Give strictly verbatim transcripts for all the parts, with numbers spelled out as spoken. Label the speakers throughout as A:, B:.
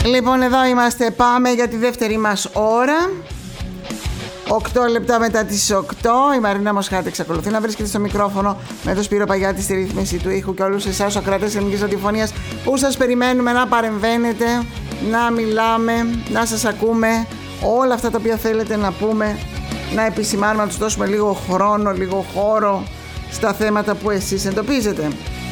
A: Λοιπόν, εδώ είμαστε, πάμε για τη δεύτερη μας ώρα. Οκτώ λεπτά μετά τις οκτώ. Η Μαρίνα Μοσχάτη εξακολουθεί να βρίσκεται στο μικρόφωνο με τον Σπύρο Παγιάτη στη ρύθμιση του ήχου και όλους εσάς ακροατές ελληνικής ραδιοφωνίας που σας περιμένουμε να παρεμβαίνετε, να μιλάμε, να σας ακούμε, όλα αυτά τα οποία θέλετε να πούμε, να επισημάνουμε, να τους δώσουμε λίγο χρόνο, λίγο χώρο στα θέματα που εσείς εντοπίζετε.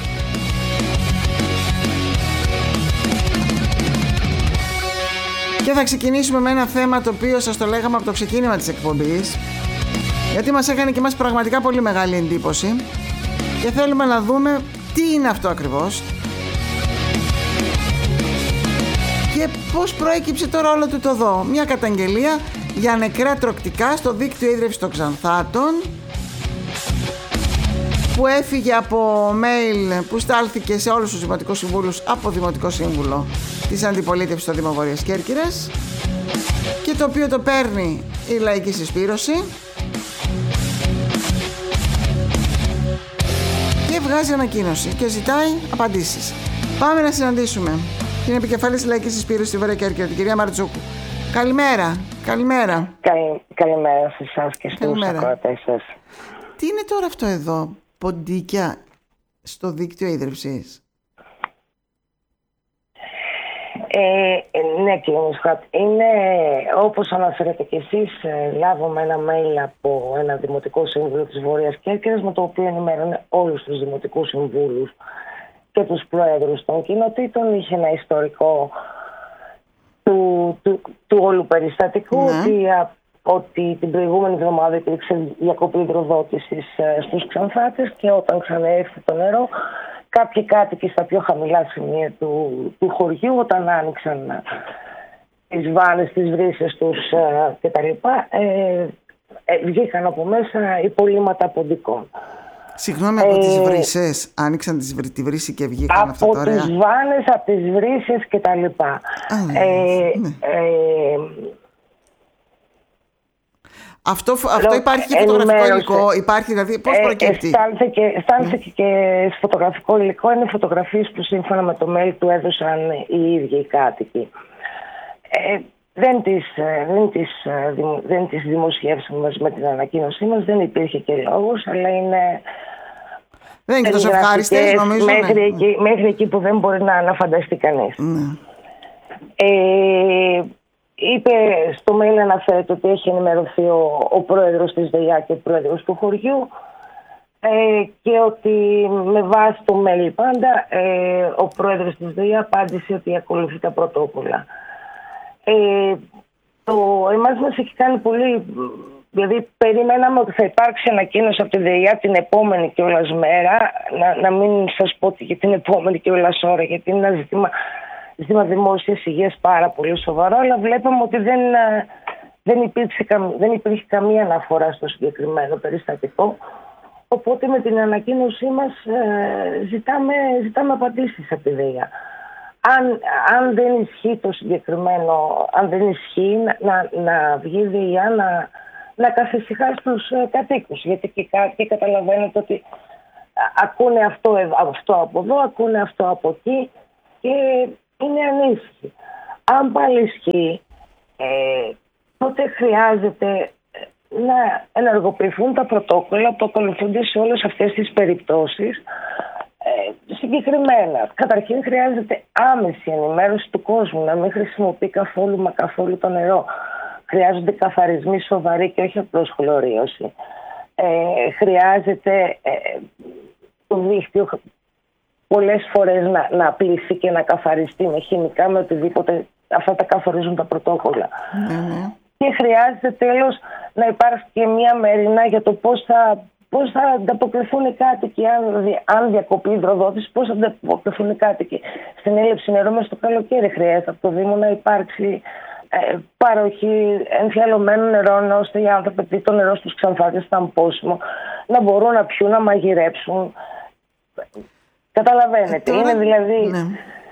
A: Και θα ξεκινήσουμε με ένα θέμα το οποίο σας το λέγαμε από το ξεκίνημα της εκπομπής, γιατί μας έκανε και μας πραγματικά πολύ μεγάλη εντύπωση και θέλουμε να δούμε τι είναι αυτό ακριβώς και πώς προέκυψε τώρα όλο του το εδώ. Μια καταγγελία για νεκρά τροκτικά στο δίκτυο ίδρυυσης των Ξανθάτων που έφυγε από mail που στάλθηκε σε όλους τους δημοτικούς συμβούλους από Δημοτικό Σύμβουλο της Αντιπολίτευσης στο Δήμο Βόρειας Κέρκυρας και το οποίο το παίρνει η Λαϊκή Συσπήρωση και βγάζει ανακοίνωση και ζητάει απαντήσεις. Πάμε να συναντήσουμε την επικεφαλής της Λαϊκής Συσπήρωσης στη Βόρεια Κέρκυρα, την κυρία Μαρτζούκου. Καλημέρα. Καλημέρα.
B: Καλη, καλημέρα σε εσάς και στους ακροατές σας.
A: Τι είναι τώρα αυτό εδώ, ποντίκια στο δίκτυο ίδρυυσης?
B: Ε, ναι, κύριε Μοσχάτη, είναι όπως αναφέρετε και εσείς, λάβουμε ένα mail από ένα Δημοτικό Σύμβουλο της Βόρειας Κέρκυρας με το οποίο ενημέρωνε όλους τους Δημοτικούς Συμβούλους και τους Προέδρους των κοινοτήτων. Είχε ένα ιστορικό του, του, του όλου περιστατικού, ναι. ότι, ότι την προηγούμενη εβδομάδα υπήρξε διακοπή υδροδότησης στους Ξανθάτες και όταν ξαναέρθει το νερό, κάποιοι κάτοικοι στα πιο χαμηλά σημεία του, του χωριού, όταν άνοιξαν τις βάνες, τις βρύσες τους ε, κτλ. Ε, ε, βγήκαν από μέσα υπολείμματα ποντικών.
A: Συγγνώμη, από ε, τις βρύσες, άνοιξαν τις, τη βρύση και βγήκαν αυτά τώρα.
B: Από τις βάνες, από τις βρύσες κτλ. Ε,
A: ναι.
B: ε,
A: Αυτό, αυτό υπάρχει και φωτογραφικό υλικό, υπάρχει δηλαδή, πώς προκύπτει?
B: Αισθάνθηκε και σε φωτογραφικό υλικό, είναι φωτογραφίες που σύμφωνα με το mail του έδωσαν οι ίδιοι οι κάτοικοι. Ε, δεν, τις, δεν, τις, δεν τις δημοσιεύσαμε με την ανακοίνωσή μας, δεν υπήρχε και λόγος, αλλά είναι...
A: Δεν είναι και τόσο ευχάριστες, νομίζω.
B: Μέχρι,
A: ναι.
B: εκεί, μέχρι εκεί που δεν μπορεί να, να φανταστεί κανείς.
A: Ναι.
B: Ε, Είπε στο mail, αναφέρεται ότι έχει ενημερωθεί ο, ο πρόεδρος της ΔΕΙΑ και ο πρόεδρος του χωριού ε, και ότι με βάση το mail πάντα ε, ο πρόεδρος της ΔΕΙΑ απάντησε ότι ακολουθεί τα πρωτόκολλα. Ε, το, εμάς μας έχει κάνει πολύ... Δηλαδή περιμέναμε ότι θα υπάρξει ανακοίνωση από τη ΔΕΙΑ την επόμενη κιόλας μέρα, να, να μην σας πω για την επόμενη κιόλας ώρα, γιατί είναι ένα ζήτημα... ζήτημα δημόσιας υγείας πάρα πολύ σοβαρό, αλλά βλέπαμε ότι δεν, δεν, υπήρξε, δεν υπήρχε καμία αναφορά στο συγκεκριμένο περιστατικό. Οπότε με την ανακοίνωσή μας ε, ζητάμε, ζητάμε απαντήσεις από τη ΔΕΙΑ. Αν, αν δεν ισχύει το συγκεκριμένο, αν δεν ισχύει να, να βγει η ΔΕΙΑ να, να καθησυχάσει τους ε, κατοίκους. Γιατί και, και καταλαβαίνετε ότι ακούνε αυτό, αυτό από εδώ, ακούνε αυτό από εκεί και είναι ανήσυχοι. Αν πάλι ισχύει, ε, τότε χρειάζεται να ενεργοποιηθούν τα πρωτόκολλα που ακολουθούνται σε όλες αυτές τις περιπτώσεις. Ε, συγκεκριμένα, καταρχήν χρειάζεται άμεση ενημέρωση του κόσμου, να μην χρησιμοποιεί καθόλου μα καθόλου το νερό. Χρειάζονται καθαρισμοί σοβαροί και όχι απλώς χλωρίωση. Ε, χρειάζεται ε, το δίκτυο πολλές φορές να, να πληθεί και να καθαριστεί με χημικά, με οτιδήποτε. Αυτά τα καθορίζουν τα πρωτόκολλα. Mm-hmm. Και χρειάζεται τέλος να υπάρχει και μια μεριμνά για το πώς θα, πώς θα ανταποκριθούν οι κάτοικοι, αν, αν διακοπεί η υδροδότηση, πώς θα ανταποκριθούν οι κάτοικοι. Στην έλλειψη νερού μέσα στο καλοκαίρι χρειάζεται από το Δήμο να υπάρξει ε, παροχή εμφιαλωμένων νερών, ώστε οι άνθρωποι, επειδή το νερό στους Ξανθάτες ήταν πόσιμο, να μπορούν να πιούν, να μαγειρέψουν. Καταλαβαίνετε, τώρα, είναι δηλαδή... Ναι.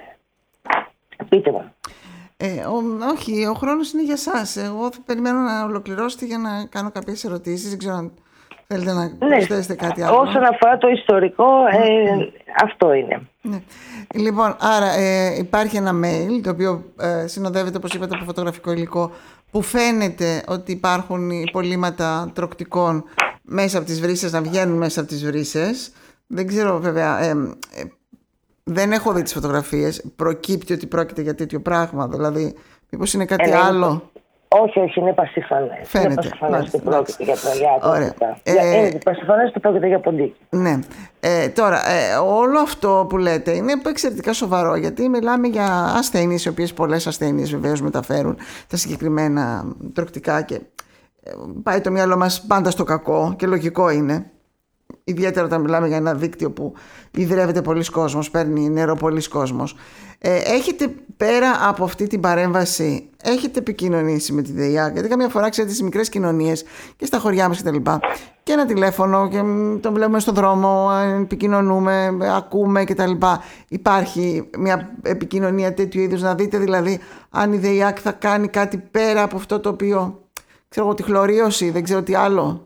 B: Πείτε μου.
A: Ε, ο, όχι, ο χρόνος είναι για σας. Εγώ θα περιμένω να ολοκληρώσετε για να κάνω κάποιες ερωτήσεις. Δεν ξέρω αν Θέλετε να
B: Ναι.
A: προσθέσετε κάτι άλλο?
B: Όσον αφορά το ιστορικό, ε, mm. αυτό είναι.
A: Ναι. Λοιπόν, άρα ε, υπάρχει ένα mail το οποίο ε, συνοδεύεται, όπως είπατε, από φωτογραφικό υλικό, που φαίνεται ότι υπάρχουν υπολείμματα τροκτικών μέσα από τις βρύσες, να βγαίνουν μέσα από τις βρύσες. Δεν ξέρω βέβαια, ε, ε, δεν έχω δει τις φωτογραφίες. Προκύπτει ότι πρόκειται για τέτοιο πράγμα, δηλαδή μήπως είναι κάτι ε, άλλο?
B: Όχι, όχι, είναι πασιφανές.
A: Φαίνεται.
B: Είναι πασιφανές ότι πρόκειται για τραγιάτικα.
A: Ε,
B: είναι πασιφανές ότι πρόκειται για ποντίκι.
A: Ναι. Ε, τώρα, ε, όλο αυτό που λέτε είναι εξαιρετικά σοβαρό, γιατί μιλάμε για ασθένειες, οι οποίες πολλές ασθένειες βεβαίως μεταφέρουν τα συγκεκριμένα τροκτικά και ε, πάει το μυαλό μας πάντα στο κακό και λογικό είναι. Ιδιαίτερα όταν μιλάμε για ένα δίκτυο που ιδρεύεται πολλοί κόσμος, παίρνει νερό πολλοί κόσμος. Ε, έχετε πέρα από αυτή την παρέμβαση, έχετε επικοινωνήσει με τη ΔΕΙΑΚ? Γιατί καμιά φορά, ξέρετε, στις μικρές κοινωνίες και στα χωριά μας και τα λοιπά, και ένα τηλέφωνο και τον βλέπουμε στον δρόμο, επικοινωνούμε, ακούμε και τα λοιπά. Υπάρχει μια επικοινωνία τέτοιου είδους, να δείτε δηλαδή αν η ΔΕΙΑΚ θα κάνει κάτι πέρα από αυτό το οποίο, ξέρω εγώ, τη χλωρίωση, δεν ξέρω τι άλλο?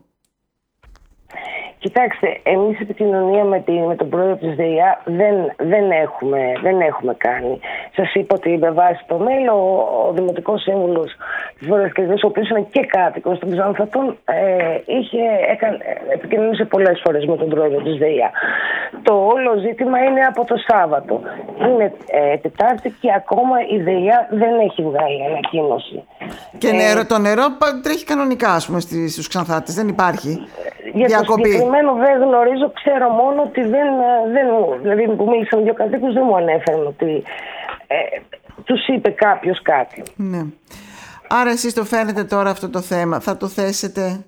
B: Κοιτάξτε, εμείς επικοινωνία με, τη, με τον πρόεδρο της ΔΕΙΑ δεν, δεν, έχουμε, δεν έχουμε κάνει. Σας είπα ότι με βάση το mail ο, ο Δημοτικός Σύμβουλος της Βόρειας Κρήτης, ο οποίος είναι και κάτοικος των Ξάνθατων, ε, είχε έκανε, επικοινωνήσει πολλές φορές με τον πρόεδρο της ΔΕΙΑ. Το όλο ζήτημα είναι από το Σάββατο. Είναι ε, Τετάρτη και ακόμα η ΔΕΙΑ δεν έχει βγάλει ανακοίνωση.
A: Και νερό, το νερό τρέχει κανονικά, ας πούμε, στους Ξανθάτες, δεν υπάρχει
B: για
A: διακοπή?
B: Το συγκεκριμένο δεν γνωρίζω, ξέρω μόνο ότι δεν, δεν δηλαδή που μίλησαν δύο κατοίκους δεν μου ανέφεραν ότι ε, τους είπε κάποιος κάτι.
A: Ναι. Άρα εσείς το φαίνεται τώρα αυτό το θέμα, θα το θέσετε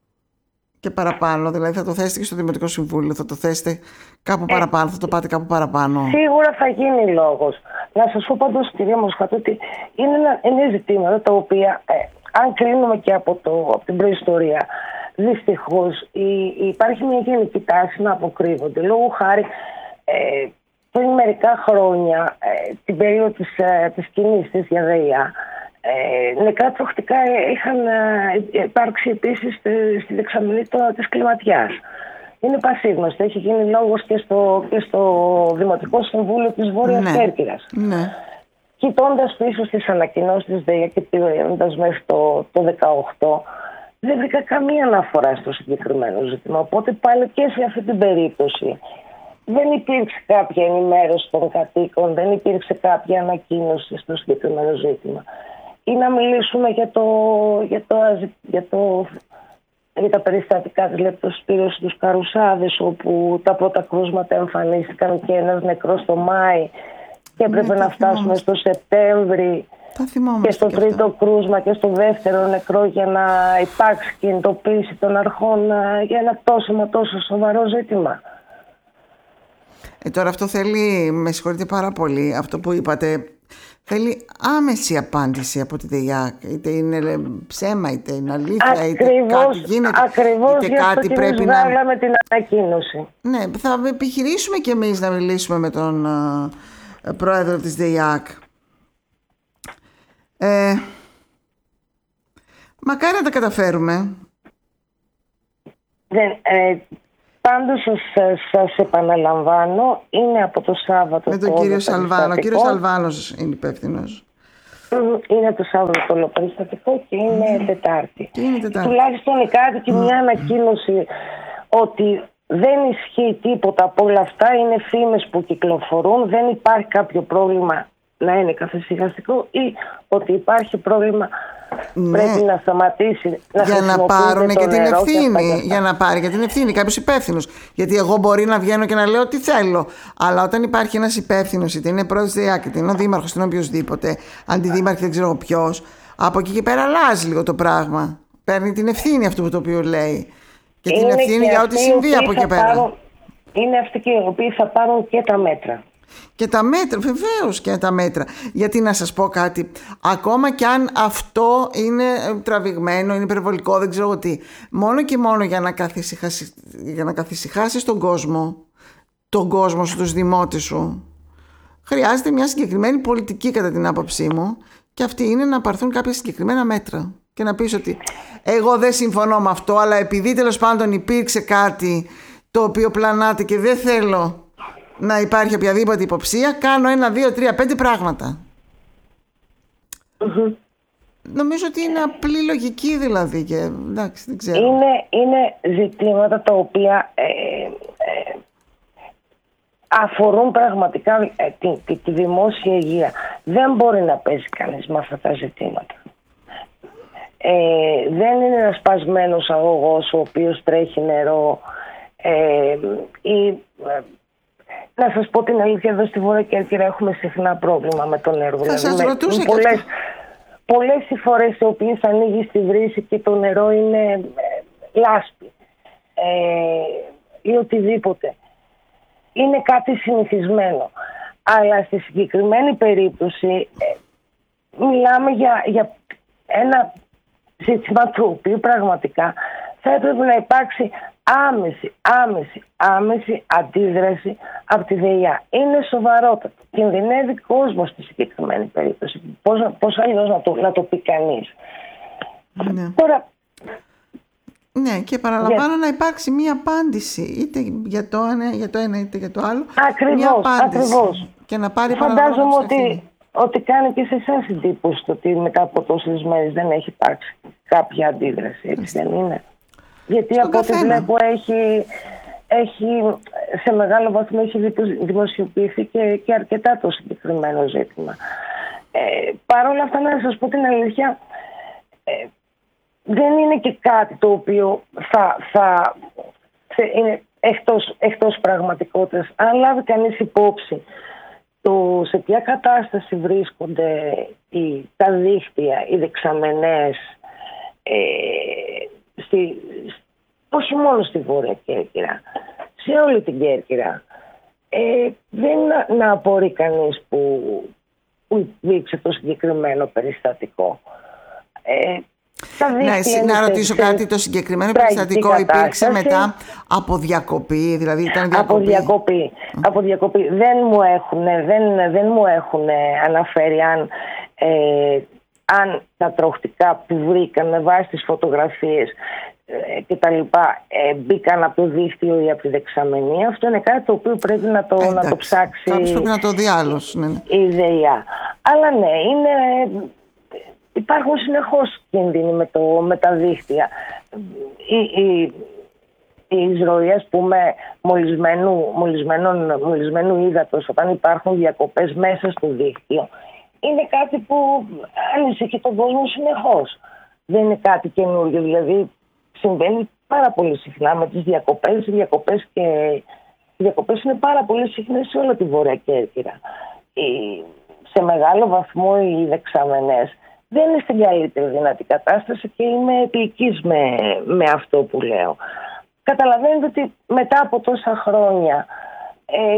A: και παραπάνω, δηλαδή θα το θέσετε και στο Δημοτικό Συμβούλιο, θα το θέσετε κάπου ε, παραπάνω, θα το πάτε κάπου παραπάνω?
B: Σίγουρα θα γίνει λόγος. Να σας πω πάντως, κυρία Μοσχατού, ότι είναι ένα, είναι ζητήματα τα οποία, ε, αν κρίνουμε και από, το, από την προϊστορία, δυστυχώς η, υπάρχει μια γενική τάση να αποκρύβονται. Λόγω χάρη, ε, πριν μερικά χρόνια, ε, την περίοδο της, ε, της κίνησης της για ΔΕΙΑ, ε, νεκρά τροκτικά είχαν ε, υπάρξει επίσης στη, στη δεξαμενή της Κλιματιάς. Είναι πασίγνωστο. Έχει γίνει λόγος και στο, και στο Δημοτικό Συμβούλιο της Βόρειας ναι. Κέρκυρας.
A: Ναι.
B: Κοιτώντας πίσω στις ανακοινώσεις της ΔΕΙΑ και πηγαίνοντας μέχρι το, το δεκαοκτώ, δεν βρήκα καμία αναφορά στο συγκεκριμένο ζήτημα. Οπότε πάλι και σε αυτή την περίπτωση δεν υπήρξε κάποια ενημέρωση των κατοίκων, δεν υπήρξε κάποια ανακοίνωση στο συγκεκριμένο ζήτημα. Ή να μιλήσουμε για, το, για, το, για, το, για τα περιστατικά της λεπτοσπύρωσης τους Καρουσάδες, όπου τα πρώτα κρούσματα εμφανίστηκαν και ένας νεκρός το Μάη και έπρεπε ναι, να φτάσουμε στο Σεπτέμβρη. Και στο τρίτο αυτό. Κρούσμα και στο δεύτερο νεκρό για να υπάρξει κινητοποίηση των αρχών για ένα τόσο τόσο σοβαρό ζήτημα.
A: Ε, τώρα αυτό θέλει, με συγχωρείτε πάρα πολύ, αυτό που είπατε, θέλει άμεση απάντηση από τη ΔΕΙΑΚ. Είτε είναι ψέμα, είτε είναι αλήθεια, ακριβώς, είτε κάτι γίνεται.
B: Ακριβώς
A: είτε
B: γι' αυτό
A: κάτι
B: και
A: πρέπει
B: να...
A: να...
B: την ανακοίνωση.
A: Ναι, θα επιχειρήσουμε κι εμείς να μιλήσουμε με τον uh, πρόεδρο της ΔΕΙΑΚ. Ε, μακάρι να τα καταφέρουμε.
B: Δεν, ε, πάντως σας, σας επαναλαμβάνω, είναι από το Σάββατο.
A: Με τον κύριο Σαλβάνο. Ο κύριος Σαλβάνος είναι υπεύθυνος.
B: Είναι το Σάββατο το ολοπεριστατικό και είναι mm. Τετάρτη.
A: Και είναι Τετάρτη.
B: Τουλάχιστον η κάτι και mm. μια ανακοίνωση ότι δεν ισχύει τίποτα από όλα αυτά. Είναι φήμες που κυκλοφορούν. Δεν υπάρχει κάποιο πρόβλημα να είναι καθησυχαστικό ή ότι υπάρχει πρόβλημα ναι. πρέπει να σταματήσει να
A: για να πάρουν και την ευθύνη
B: και
A: για να πάρει και την ευθύνη κάποιος υπεύθυνος, γιατί εγώ μπορεί να βγαίνω και να λέω τι θέλω, αλλά όταν υπάρχει ένας υπεύθυνος, είτε είναι πρόεδρος της ΔΕΙΑΚ, είτε είναι ο δήμαρχος, είτε είναι οποιοδήποτε αντιδήμαρχη, δεν ξέρω ποιος, από εκεί και πέρα αλλάζει λίγο το πράγμα, παίρνει την ευθύνη αυτού το οποίο λέει και είναι την ευθύνη για ό,τι συμβεί από εκεί πέρα.
B: Πάρουν, είναι αυτοί και οι οποίοι θα πάρουν και τα μέτρα.
A: Και τα μέτρα, βεβαίως και τα μέτρα. Γιατί να σας πω κάτι, ακόμα κι αν αυτό είναι τραβηγμένο, είναι υπερβολικό, δεν ξέρω τι, μόνο και μόνο για να καθησυχάσεις, για να καθησυχάσεις τον κόσμο, τον κόσμο σου, τους δημότες σου, χρειάζεται μια συγκεκριμένη πολιτική κατά την άποψή μου, και αυτή είναι να πάρθουν κάποια συγκεκριμένα μέτρα. και να πεις ότι εγώ δεν συμφωνώ με αυτό, αλλά επειδή τέλος πάντων υπήρξε κάτι το οποίο πλανάται και δεν θέλω να υπάρχει οποιαδήποτε υποψία, κάνω ένα, δύο, τρία, πέντε πράγματα.
B: Mm-hmm.
A: Νομίζω ότι είναι απλή λογική δηλαδή και εντάξει, δεν ξέρω.
B: Είναι, είναι ζητήματα τα οποία ε, ε, αφορούν πραγματικά ε, τη, τη, τη δημόσια υγεία. Δεν μπορεί να παίζει κανείς με αυτά τα ζητήματα. Ε, δεν είναι ένας σπασμένος αγωγός ο οποίος τρέχει νερό ε, ή, ε, να σας πω την αλήθεια, εδώ στη Βόρεια Κέρκυρα έχουμε συχνά πρόβλημα με το νερό.
A: Θα
B: δηλαδή,
A: σας
B: με,
A: ρωτούσα
B: πολλές,
A: και αυτό.
B: Πολλές οι φορές οι οποίες ανοίγει στη βρύση και το νερό είναι ε, λάσπη ε, ή οτιδήποτε. Είναι κάτι συνηθισμένο. Αλλά στη συγκεκριμένη περίπτωση ε, μιλάμε για, για ένα ζήτημα του οποίου πραγματικά θα έπρεπε να υπάρξει άμεση, άμεση, άμεση αντίδραση από τη ΔΕΙΑ. Είναι σοβαρότατο. Κινδυνεύει κόσμο στη συγκεκριμένη περίπτωση. Πώς, πώς αλλιώς να το, να το πει κανείς.
A: Ναι.
B: Τώρα,
A: ναι, και παραλαμβάνω για... να υπάρξει μία απάντηση είτε για το, ένα, για το ένα είτε για το άλλο.
B: Ακριβώς,
A: μία απάντηση.
B: ακριβώς.
A: Και να πάρει
B: Φαντάζομαι ότι, ότι κάνει και σε εσάς εντύπωση το ότι μετά από τόσες μέρες δεν έχει υπάρξει κάποια αντίδραση. Έτσι δεν είναι? Γιατί
A: στον
B: από ό,τι
A: καθένα.
B: βλέπω έχει, έχει, σε μεγάλο βαθμό έχει δημοσιοποιηθεί και, και αρκετά το συγκεκριμένο ζήτημα. Ε, Παρ' όλα αυτά, να σας πω την αλήθεια, ε, δεν είναι και κάτι το οποίο θα, θα είναι εκτός, εκτός πραγματικότητας. Αν λάβει κανείς υπόψη το σε ποια κατάσταση βρίσκονται οι, τα δίκτυα, οι δεξαμενές, ε, στη, όχι μόνο στη Βόρεια Κέρκυρα, σε όλη την Κέρκυρα, ε, δεν να, να απορεί κανείς που, που υπήρξε το συγκεκριμένο περιστατικό. Ε,
A: Ναι, να ρωτήσω κάτι, το συγκεκριμένο περιστατικό υπήρξε μετά από διακοπή, δηλαδή ήταν διακοπή.
B: Από διακοπή, mm. από διακοπή. Δεν μου έχουν, δεν, δεν μου έχουν αναφέρει αν, ε, αν τα τροχτικά που βρήκαν με βάση τις φωτογραφίες ε, και τα λοιπά ε, μπήκαν από το δίκτυο ή από τη δεξαμενή. Αυτό είναι κάτι το οποίο πρέπει να το,
A: Εντάξει,
B: να το ψάξει
A: κάποιος πρέπει να το δει άλλος, ναι.
B: η ΔΕΙΑ. Αλλά ναι, είναι... Υπάρχουν συνεχώς κίνδυνοι με, το, με τα δίκτυα. Η, η, η εισρωή, ας πούμε, μολυσμένου, μολυσμένου ύδατος, όταν υπάρχουν διακοπές μέσα στο δίκτυο, είναι κάτι που ανησυχεί τον κόσμο συνεχώς. Δεν είναι κάτι καινούργιο, δηλαδή συμβαίνει πάρα πολύ συχνά με τις διακοπές. Οι διακοπές, και, οι διακοπές είναι πάρα πολύ συχνές σε όλη τη Βόρεια Κέρκυρα. Η, σε μεγάλο βαθμό οι δεξαμενές δεν είναι στην καλύτερη δυνατή κατάσταση και είμαι επικής με, με αυτό που λέω. Καταλαβαίνετε ότι μετά από τόσα χρόνια ε,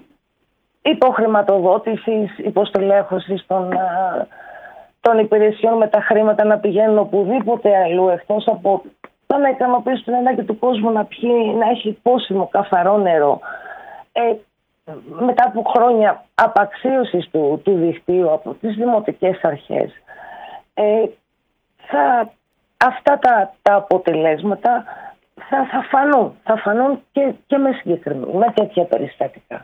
B: υποχρηματοδότησης, υποστελέχωσης των, των υπηρεσιών με τα χρήματα να πηγαίνουν οπουδήποτε αλλού, εκτός από το να ικανοποιήσει την ανάγκη του κόσμου να πιει, να έχει πόσιμο καθαρό νερό. Ε, μετά από χρόνια απαξίωσης του, του δικτύου από τις δημοτικές αρχές, Ε, θα, αυτά τα, τα αποτελέσματα θα, θα φανούν, θα φανούν και, και με συγκεκριμένα, με τέτοια περιστατικά.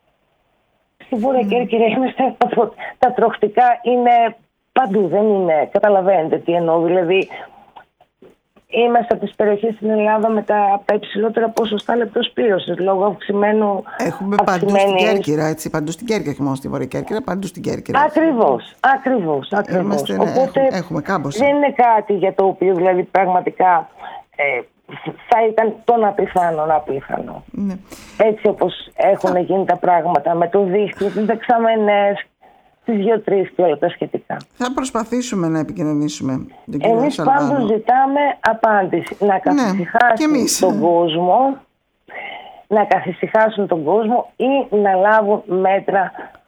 B: Στη Βόρεια mm. Κέρκυρα είμαστε, τα τροχτικά είναι παντού, δεν είναι, καταλαβαίνετε τι εννοώ, δηλαδή είμαστε από τις περιοχές στην Ελλάδα με τα, τα υψηλότερα ποσοστά λεπτοσπύρωσης λόγω αυξημένου.
A: Έχουμε παντού στην Κέρκυρα, έτσι, παντού στην Κέρκυρα, όχι μόνο στη Βόρεια Κέρκυρα, παντού στην Κέρκυρα.
B: Ακριβώς, ακριβώς, ακριβώς.
A: Είμαστε, ναι,
B: Οπότε
A: έχουμε, έχουμε κάμποσα.
B: δεν είναι κάτι για το οποίο δηλαδή πραγματικά ε, θα ήταν τον απιθανόν απίθανο.
A: Ναι.
B: Έτσι όπως έχουν γίνει τα πράγματα με το δίκτυο, τις δεξαμενές, τις δύο-τρεις και όλα τα σχετικά.
A: Θα προσπαθήσουμε να επικοινωνήσουμε.
B: Εμείς πάντως ζητάμε απάντηση. Να καθησυχάσουν ναι, τον κόσμο, να καθησυχάσουν τον κόσμο ή να λάβουν μέτρα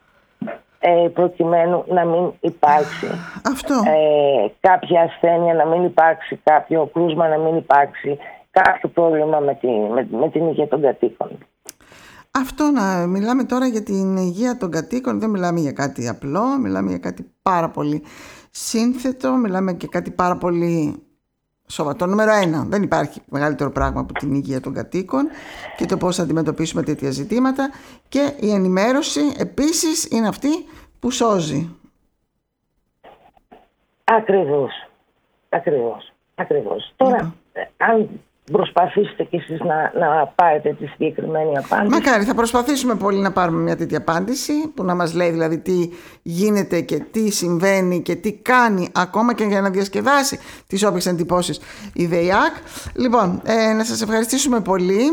B: ε, προκειμένου να μην υπάρξει
A: Αυτό.
B: Ε, κάποια ασθένεια, να μην υπάρξει κάποιο κρούσμα, να μην υπάρξει κάποιο πρόβλημα με, τη, με, με την υγεία των κατοίκων.
A: Αυτό, να μιλάμε τώρα για την υγεία των κατοίκων, δεν μιλάμε για κάτι απλό, μιλάμε για κάτι πάρα πολύ σύνθετο, μιλάμε και κάτι πάρα πολύ σοβαρό. Το νούμερο ένα, δεν υπάρχει μεγαλύτερο πράγμα από την υγεία των κατοίκων και το πώς θα αντιμετωπίσουμε τέτοια ζητήματα, και η ενημέρωση επίσης είναι αυτή που σώζει.
B: Ακριβώς, ακριβώς, ακριβώς. Τώρα, αν προσπαθήσετε κι εσείς να, να πάρετε τη συγκεκριμένη απάντηση.
A: Μακάρι, θα προσπαθήσουμε πολύ να πάρουμε μια τέτοια απάντηση που να μας λέει δηλαδή τι γίνεται και τι συμβαίνει και τι κάνει ακόμα και για να διασκεδάσει τις όποιες εντυπώσεις η ΔΕΙΑΚ. Λοιπόν, ε, να σας ευχαριστήσουμε πολύ.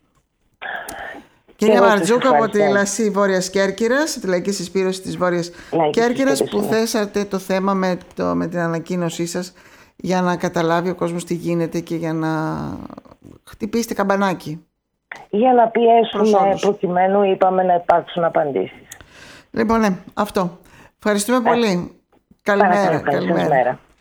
A: Κυρία Μαρτζούκα από τη Λασί Βόρειας Κέρκυρας, τη Λαϊκή Συσπήρωση της Βόρειας Κέρκυρας, που θέσατε το θέμα με, το, με την ανακοίνωσή σας για να καταλάβει ο κόσμος τι γίνεται και για να χτυπήσετε καμπανάκι.
B: Για να πιέσουμε προκειμένου, είπαμε, να υπάρξουν απαντήσεις.
A: Λοιπόν, ναι, αυτό. Ευχαριστούμε πολύ. Καλημέρα. Καλημέρα.